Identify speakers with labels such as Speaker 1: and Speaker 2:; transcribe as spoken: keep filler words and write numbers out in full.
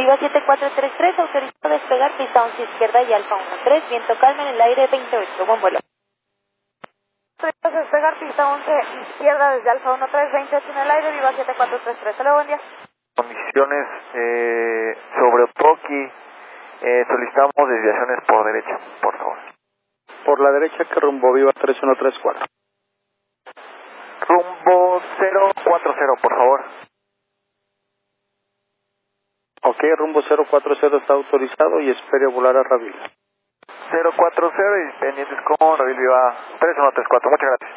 Speaker 1: Viva siete cuatro tres tres, autorizado a despegar pista once izquierda y Alfa uno tres, viento calma en el aire veintiocho, buen vuelo. Autorizado a despegar pista once izquierda desde Alfa uno tres, veintiocho en el aire, Viva siete cuatro tres tres, hola, buen día.
Speaker 2: Condiciones eh, sobre Otoki, eh, solicitamos desviaciones por derecha, por favor.
Speaker 3: Por la derecha, que rumbo Viva tres uno tres cuatro.
Speaker 2: Rumbo cero cuatro cero, por favor.
Speaker 3: Ok, rumbo cero cuatro cero está autorizado y espere volar a Ravil.
Speaker 2: cero cuatro cero y pendientes con Ravil Viva tres uno tres cuatro, muchas gracias.